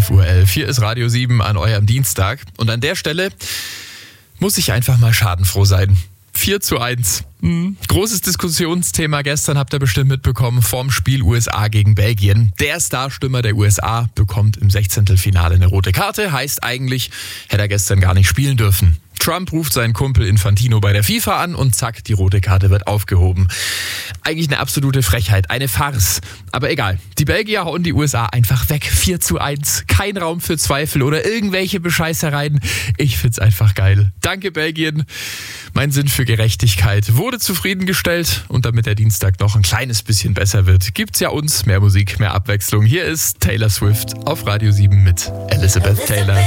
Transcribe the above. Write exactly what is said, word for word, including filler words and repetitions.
zwölf Uhr elf. Hier ist Radio sieben an eurem Dienstag. Und an der Stelle muss ich einfach mal schadenfroh sein. vier zu eins. Mhm. Großes Diskussionsthema gestern, habt ihr bestimmt mitbekommen, vorm Spiel U S A gegen Belgien. Der Starstürmer der U S A bekommt im Sechzehntelfinale eine rote Karte. Heißt eigentlich, hätte er gestern gar nicht spielen dürfen. Trump ruft seinen Kumpel Infantino bei der FIFA an und zack, die rote Karte wird aufgehoben. Eigentlich eine absolute Frechheit, eine Farce. Aber egal, die Belgier hauen die U S A einfach weg. vier zu eins, kein Raum für Zweifel oder irgendwelche Bescheißereien. Ich find's einfach geil. Danke Belgien. Mein Sinn für Gerechtigkeit wurde zufriedengestellt. Und damit der Dienstag noch ein kleines bisschen besser wird, gibt's ja uns mehr Musik, mehr Abwechslung. Hier ist Taylor Swift auf Radio sieben mit Elizabeth Taylor.